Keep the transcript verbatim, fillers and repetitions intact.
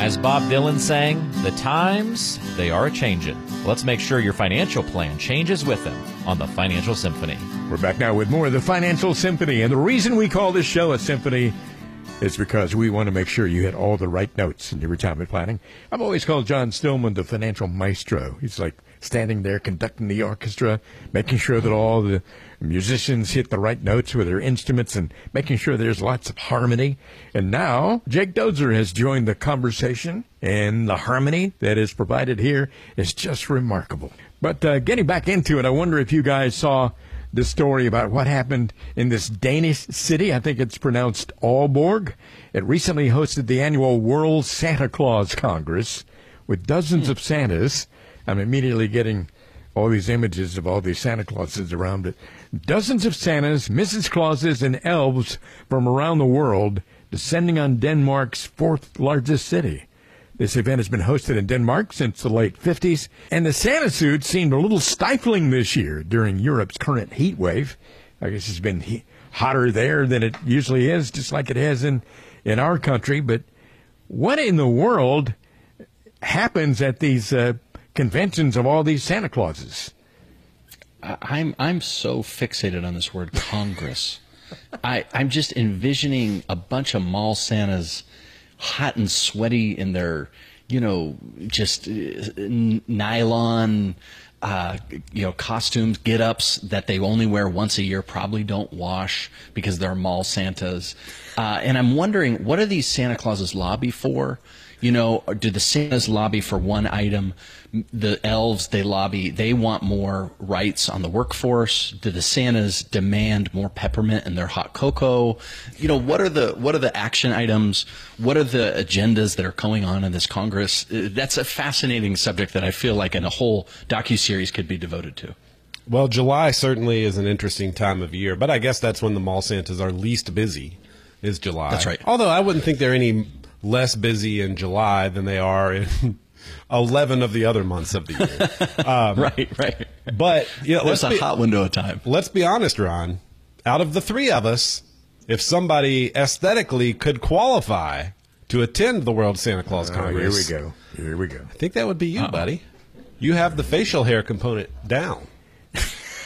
As Bob Dylan sang, the times, they are a-changin'. Let's make sure your financial plan changes with them on the Financial Symphony. We're back now with more of the Financial Symphony. And the reason we call this show a symphony is because we want to make sure you hit all the right notes in your retirement planning. I've always called John Stillman the financial maestro. He's like standing there conducting the orchestra, making sure that all the musicians hit the right notes with their instruments and making sure there's lots of harmony. And now Jake Dozer has joined the conversation, and the harmony that is provided here is just remarkable. But uh, getting back into it, I wonder if you guys saw the story about what happened in this Danish city. I think it's pronounced Aalborg. It recently hosted the annual World Santa Claus Congress with dozens of Santas. I'm immediately getting all these images of all these Santa Clauses around it. Dozens of Santas, Missus Clauses, and elves from around the world descending on Denmark's fourth largest city. This event has been hosted in Denmark since the late fifties, and the Santa suit seemed a little stifling this year during Europe's current heat wave. I guess it's been he- hotter there than it usually is, just like it has in, in our country. But what in the world happens at these uh, conventions of all these Santa Clauses? I'm I'm so fixated on this word Congress. I, I'm just envisioning a bunch of mall Santas, hot and sweaty in their, you know, just uh, nylon, uh, you know, costumes, get-ups that they only wear once a year, probably don't wash because they're mall Santas. Uh, and I'm wondering, what do these Santa Clauses lobby for? You know, do the Santas lobby for one item? The elves, they lobby, they want more rights on the workforce. Do the Santas demand more peppermint in their hot cocoa? You know, what are the what are the action items? What are the agendas that are going on in this Congress? That's a fascinating subject that I feel like in a whole docuseries could be devoted to. Well, July certainly is an interesting time of year, but I guess that's when the mall Santas are least busy, is July. That's right. Although I wouldn't think they're any less busy in July than they are in eleven of the other months of the year. Um, right, right. But you know, there's let's a be, hot window of time. Let's be honest, Ron. Out of the three of us, if somebody aesthetically could qualify to attend the World Santa Claus Oh, Congress, here we go. Here we go. I think that would be you, Uh-oh. buddy. You have the facial hair component down.